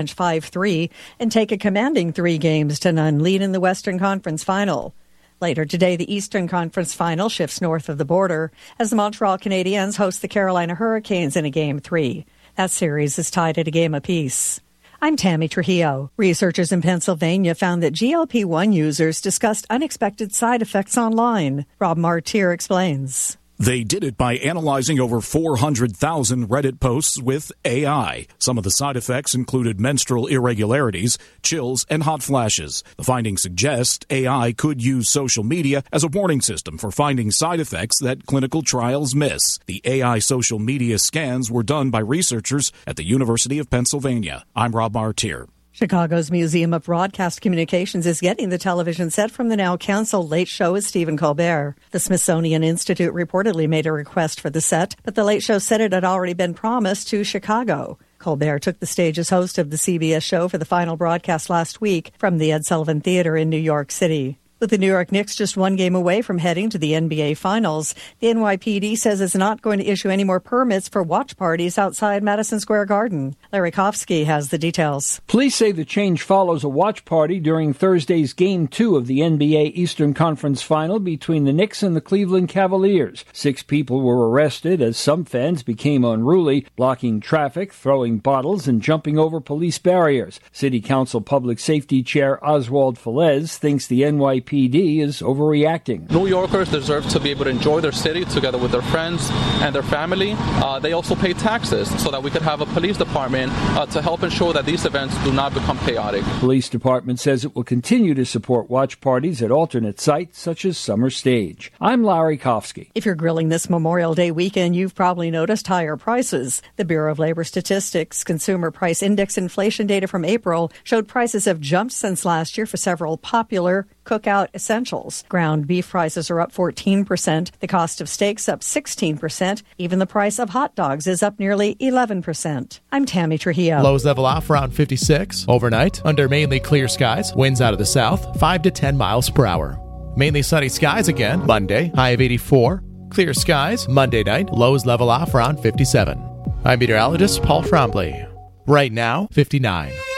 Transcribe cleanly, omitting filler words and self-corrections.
5-3 and take a commanding 3-0 lead in the Western Conference Final. Later today, the Eastern Conference Final shifts north of the border as the Montreal Canadiens host the Carolina Hurricanes in a Game 3. That series is tied at a game apiece. I'm Tammy Trujillo. Researchers in Pennsylvania found that GLP-1 users discussed unexpected side effects online. Rob Martir explains. They did it by analyzing over 400,000 Reddit posts with AI. Some of the side effects included menstrual irregularities, chills, and hot flashes. The findings suggest AI could use social media as a warning system for finding side effects that clinical trials miss. The AI social media scans were done by researchers at the University of Pennsylvania. I'm Rob Martir. Chicago's Museum of Broadcast Communications is getting the television set from the now-canceled Late Show with Stephen Colbert. The Smithsonian Institute reportedly made a request for the set, but the Late Show said it had already been promised to Chicago. Colbert took the stage as host of the CBS show for the final broadcast last week from the Ed Sullivan Theater in New York City. With the New York Knicks just one game away from heading to the NBA Finals, the NYPD says it's not going to issue any more permits for watch parties outside Madison Square Garden. Larry Kofsky has the details. Police say the change follows a watch party during Thursday's Game 2 of the NBA Eastern Conference Final between the Knicks and the Cleveland Cavaliers. 6 people were arrested as some fans became unruly, blocking traffic, throwing bottles, and jumping over police barriers. City Council Public Safety Chair Oswald Velez thinks the NYPD is overreacting. New Yorkers deserve to be able to enjoy their city together with their friends and their family. They also pay taxes so that we could have a police department to help ensure that these events do not become chaotic. Police department says it will continue to support watch parties at alternate sites such as Summer Stage. I'm Larry Kofsky. If you're grilling this Memorial Day weekend, you've probably noticed higher prices. The Bureau of Labor Statistics Consumer Price Index inflation data from April showed prices have jumped since last year for several popular cookout essentials. Ground beef prices are up 14%. The cost of steaks up 16%. Even the price of hot dogs is up nearly 11%. I'm Tammy Trujillo. Lows level off around 56. Overnight, under mainly clear skies. Winds out of the south, 5 to 10 miles per hour. Mainly sunny skies again. Monday, high of 84. Clear skies. Monday night, lows level off around 57. I'm meteorologist Paul Trombley. Right now, 59.